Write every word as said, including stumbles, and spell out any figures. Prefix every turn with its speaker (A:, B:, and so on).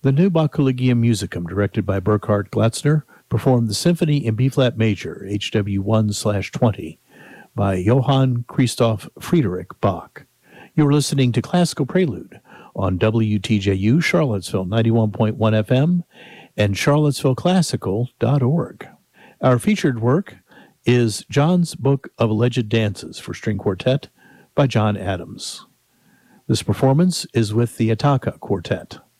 A: The Neubach Collegium Musicum, directed by Burkhard Glatzner, performed the Symphony in B-flat major, H W one slash twenty, by Johann Christoph Friedrich Bach. You are listening to Classical Prelude on W T J U Charlottesville ninety-one point one F M and charlottesville classical dot org. Our featured work is John's Book of Alleged Dances for String Quartet by John Adams. This performance is with the Attacca Quartet.